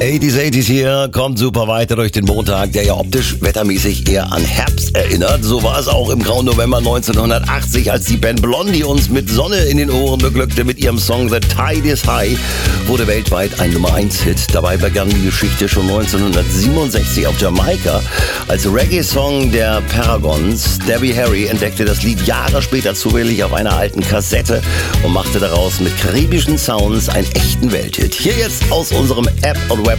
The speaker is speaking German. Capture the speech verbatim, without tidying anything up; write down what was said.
achtziger, achtziger hier, kommt super weiter durch den Montag, der ja optisch wettermäßig eher an Herbst erinnert. So war es auch im grauen November neunzehnhundertachtzig, als die Band Blondie uns mit Sonne in den Ohren beglückte mit ihrem Song The Tide is High, wurde weltweit ein Nummer eins Hit. Dabei begann die Geschichte schon neunzehnhundertsiebenundsechzig auf Jamaika. Als Reggae-Song der Paragons, Debbie Harry entdeckte das Lied Jahre später zufällig auf einer alten Kassette und machte daraus mit karibischen Sounds einen echten Welthit. Hier jetzt aus unserem App- und Web